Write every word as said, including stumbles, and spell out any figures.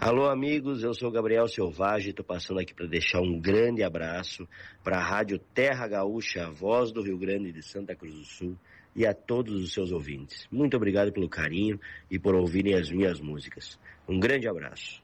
Alô, amigos, eu sou Gabriel Selvagem, estou passando aqui para deixar um grande abraço para a Rádio Terra Gaúcha, a voz do Rio Grande de Santa Cruz do Sul, e a todos os seus ouvintes. Muito obrigado pelo carinho e por ouvirem as minhas músicas. Um grande abraço.